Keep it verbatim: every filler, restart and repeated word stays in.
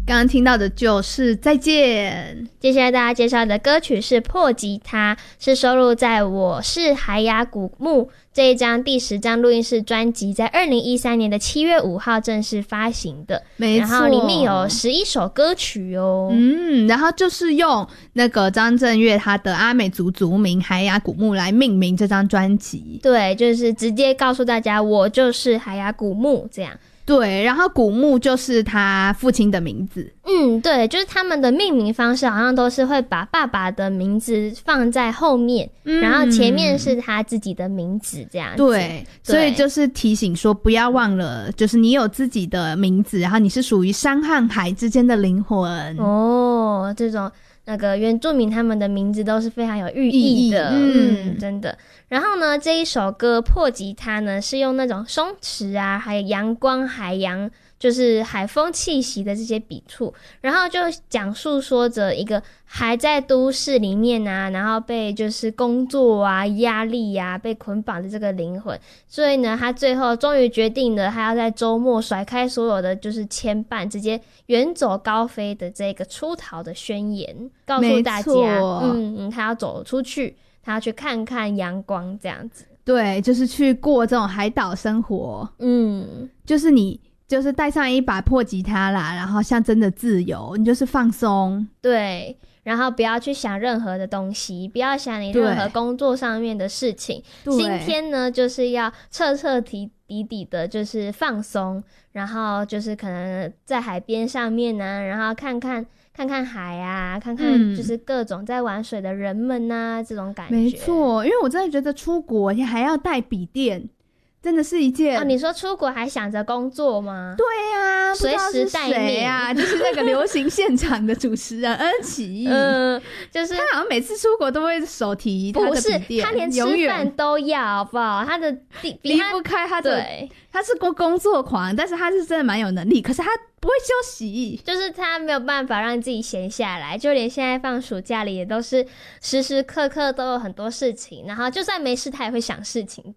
刚刚听到的就是再见。 接下来大家介绍的歌曲是破吉他，是收录在我是海雅古木这一张第十张录音室专辑，在二零一三年的七月五号正式发行的。 没错， 然后里面有十一首歌曲哦。 嗯，然后就是用那个张震岳他的阿美族族名海雅古木来命名这张专辑。 对，就是直接告诉大家我就是海雅古木这样。 对，然后古木就是他父亲的名字。 嗯，对，就是他们的命名方式好像都是会把爸爸的名字放在后面，嗯，然后前面是他自己的名字这样子。 对，所以就是提醒说不要忘了，就是你有自己的名字，然后你是属于山和海之间的灵魂。 哦，这种那个原住民他们的名字都是非常有寓意的。嗯, 嗯，真的。然后呢，这一首歌破吉他呢是用那种松弛啊还有阳光海洋就是海风气息的这些笔触，然后就讲述说着一个还在都市里面啊，然后被就是工作啊压力啊被捆绑的这个灵魂，所以呢他最后终于决定了他要在周末甩开所有的就是牵绊，直接远走高飞的这个出逃的宣言，告诉大家嗯嗯他要走出去，他要去看看阳光这样子。 对，就是去过这种海岛生活。嗯，就是你就是带上一把破吉他啦，然后象征的自由，你就是放松。 对，然后不要去想任何的东西，不要想你任何工作上面的事情。今天呢就是要彻彻底底底的就是放松，然后就是可能在海边上面啊，然后看看看看海啊，看看就是各种在玩水的人们啊、嗯、这种感觉。 没错，因为我真的觉得出国你还要带笔电，真的是一件。 哦，你说出国还想着工作吗？ 对啊， 随时待命啊，就是那个流行现场的主持人恩琪。嗯， 就是他好像每次出国都会手提他的笔电， 不是他连吃饭都要，好不好？他的离不开他的，对，他是工工作狂，但是他是真的蛮有能力，可是他不会休息， 就是他没有办法让自己闲下来，就连现在放暑假里也都是时时刻刻都有很多事情，然后就算没事他也会想事情，